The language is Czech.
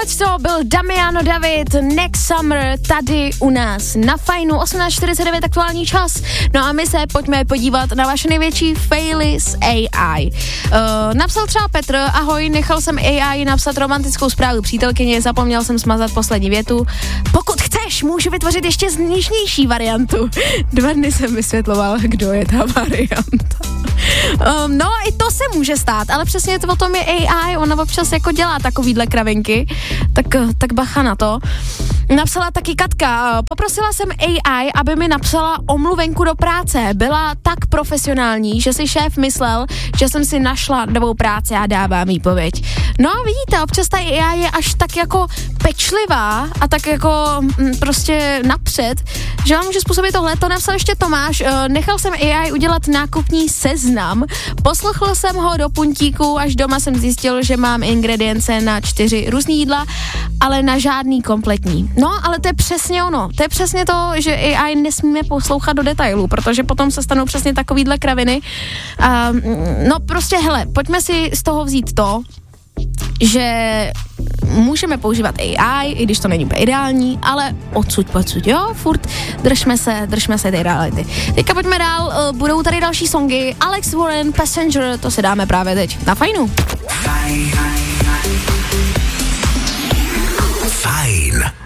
Tohleto byl Damiano David, Next Summer, tady u nás na Fajnu, 18:49 aktuální čas. No a my se pojďme podívat na vaše největší faily s AI. Napsal třeba Petr, ahoj, nechal jsem AI napsat romantickou zprávu přítelkyně, zapomněl jsem smazat poslední větu. Pokud chceš, můžu vytvořit ještě zněžnější variantu. 2 dny jsem vysvětloval, kdo je ta varianta. No i to se může stát, ale přesně to o tom je AI, ona občas jako dělá takovýhle kravinky, tak bacha na to. Napsala taky Katka, poprosila jsem AI, aby mi napsala omluvenku do práce, byla tak profesionální, že si šéf myslel, že jsem si našla novou práci a dávám výpověď. No vidíte, občas ta AI je až tak jako pečlivá a tak jako prostě napřed, že vám může způsobit tohle. To napsal ještě Tomáš, nechal jsem AI udělat nákupní seznam, poslechl jsem ho do puntíku, až doma jsem zjistil, že mám ingredience na 4 různý jídla, ale na žádný kompletní. No, ale to je přesně ono, to je přesně to, že AI nesmíme poslouchat do detailů, protože potom se stanou přesně takovýhle kraviny. No prostě hele, pojďme si z toho vzít to, že můžeme používat AI, i když to není úplně ideální, ale odsud, jo, furt držme se té reality. Teďka pojďme dál, budou tady další songy, Alex Warren, Passenger, to se dáme právě teď na Fajnu. Fajn.